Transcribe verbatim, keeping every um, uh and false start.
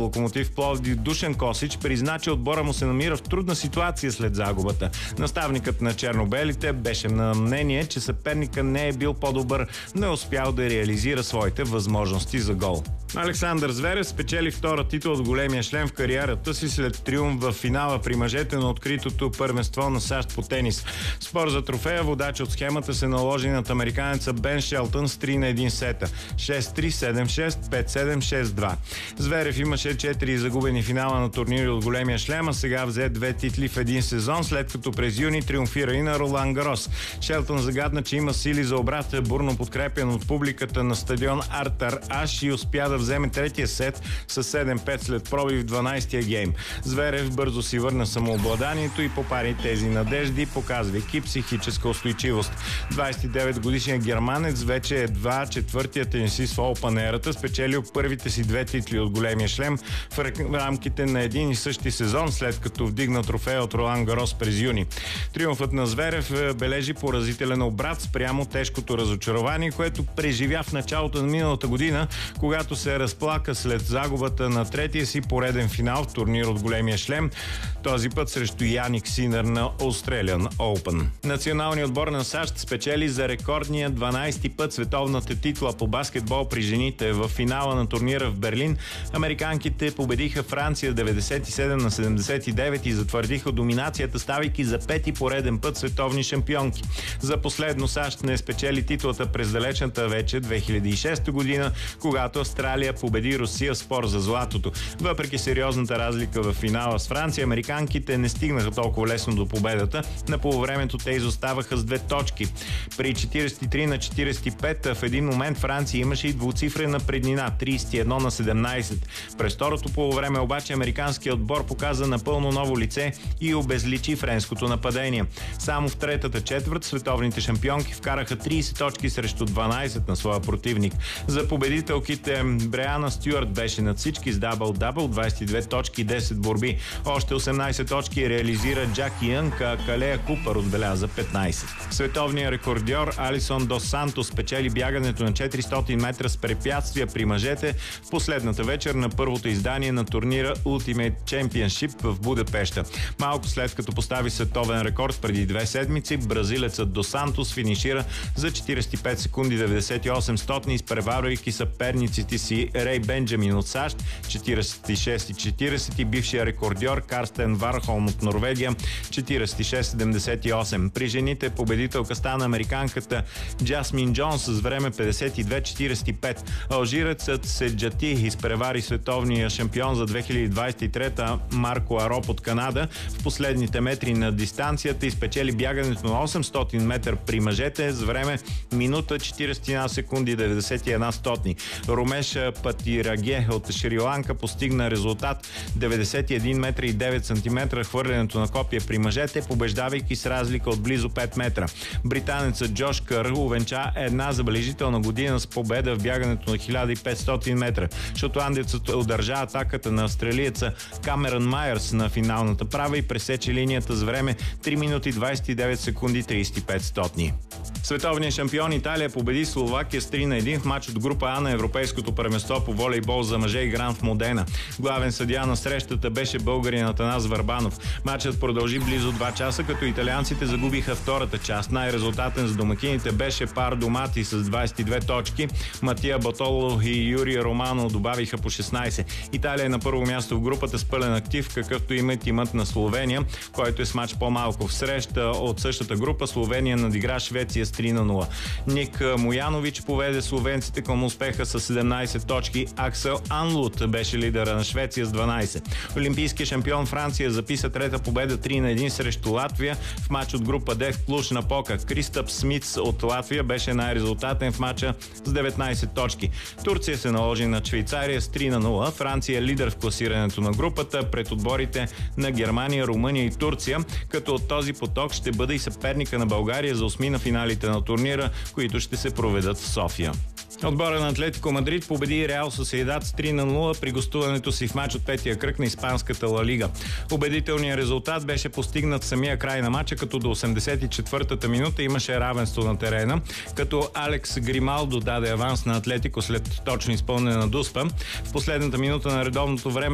Локомотив Пловдив Душан Косич призна, че отбора му се намира в трудна ситуация след загубата. Наставникът на чернобелите беше на мнение, че съперника не е бил по-добър, но е успял да реализира своите възможности за гол. Александър Зверев спечели втора титла от големия шлем в кариерата си след триумф в финала при мъжете на откритото първенство на САЩ по тенис. Спор за трофея водач от схемата се наложи над американеца Бен Шелтън с три на един сета. шест три, седем шест, пет седем, шест два. Зверев имаше четири загубени финала на турнири от големия шлем, а сега взе две титли в един сезон, след като през юни триумфира и на Ролан Гарос. Шелтън загадна, че има сили за обрат, бурно подкрепен от публиката на стадион Артър Аш и успя да вземе третия сет с седем пет след проби в дванайсетия гейм. Зверев бързо си върна самообладанието и попари тези надежди, показвайки психическа устойчивост. двайсет и девет годишният германец вече едва четвъртият тенисист в Open ерата, спечелил първите си две титли от големия шлем в рамките на един и същи сезон, след като вдигна трофея от Ролан Гарос през юни. Триумфът на Зверев бележи поразителен обрат спрямо тежкото разочарование, което преживя в началото на миналата година, когато се разплака след загубата на третия си пореден финал в турнир от големия шлем, този път срещу Яник Синър на Australian Open. Националният отбор на САЩ спечели за рекордния дванайсети път световната титла по баскетбол при жените. В финала на турнира в Берлин американките победиха Франция деветдесет и седем на седемдесет и девет и затвърдиха доминацията, ставайки за пети пореден път световни шампионки. За последно САЩ не спечели титлата през далечната вече две хиляди и шеста година, когато Австралия победи Русия в спор за златото. Въпреки сериозната разлика в финала с Франция, американките не стигнаха толкова лесно до победата. На полувремето те изоставаха с две точки. При четирийсет и три на четирийсет и пет в един момент Франция имаше и двуцифрена преднина трийсет и едно на седемнайсет. През второто полувреме обаче американският отбор показа напълно ново лице и обезличи френското нападение. Само в третата четвърт световните шампионки вкараха трийсет точки срещу дванайсет на своя противник. За победителките Бреана Стюарт беше над всички с дабъл-дабъл, двайсет и две точки и десет борби. Още осемнайсет точки реализира Джаки Янг, а Калея Купър отбеляза петнайсет. Световният рекордьор Алисон Дос Сантос спечели бягането на четиристотин метра с препятствия при мъжете в последната вечер на първото издание на турнира Ultimate Championship в Будапеща. Малко след като постави световен рекорд преди две седмици, бразилецът Дос Сантос финишира за четирийсет и пет секунди деветдесет и осем стотни, изпреварвайки съперниците си Рей Бенджамин от САЩ четирийсет и шест и четирийсет и бившия рекордьор Карстен Вархолм от Норвегия четирийсет и шест седемдесет и осем. При жените победителка стана американката Джасмин Джонс с време петдесет и две четирийсет и пет. Алжирецът Седжати изпревари световния шампион за две хиляди двайсет и трета Марко Ароп от Канада в последните метри на дистанцията и спечели бягането на осемстотин метра при мъжете с време минута четирийсет и една секунди деветдесет и една стотни. Ромеш Патираге от Шри-Ланка постигна резултат деветдесет и един метра и девет сантиметра хвърлянето на копие при мъжете, побеждавайки с разлика от близо пет метра. Британецът Джош Кър увенча една забележителна година с победа в бягането на хиляда и петстотин метра. Шотландецът удържа атаката на австралиеца Камерън Майърс на финалната права и пресече линията с време три минути двайсет и девет секунди трийсет и пет стотни. Световният шампион Италия победи Словакия с три на един в матч от група А на Европейското първенство по волейбол за мъже, игран в Модена. Главен съдия на срещата беше българин Атанас Върбанов. Матчът продължи близо два часа, като италианците загубиха втората част. Най-резултатен за домакините беше Пардо Мати с двайсет и две точки. Матия Батоло и Юрия Романо добавиха по шестнайсет. Италия е на първо място в групата с пълен актив, какъвто има тимът на Словения, който е с матч по-малко. В среща от същата група Словения надигра Швеция с три на нула. Ник Моянович поведе словенците към успеха с седемнайсет точки. Аксел Анлут беше лидера на Швеция с дванайсет. Олимпийският шампион Франция записа трета победа три на един срещу Латвия в матч от група Д в Клуж на Пока. Кристъп Смитс от Латвия беше най-резултатен в матча с деветнайсет точки. Турция се наложи на Швейцария с три на нула. Франция е лидер в класирането на групата пред отборите на Германия, Румъния и Турция, като от този поток ще бъде и съперника на България за осми на финалите на турнира, които ще се проведат в София. Отбора на Атлетико Мадрид победи Реал Сосиедад с три на нула при гостуването си в матч от петия кръг на испанската Ла Лига. Убедителният резултат беше постигнат в самия край на матча, като до осемдесет и четвъртата минута имаше равенство на терена, като Алекс Грималдо даде аванс на Атлетико след точно изпълнена дуспа. В последната минута на редовното време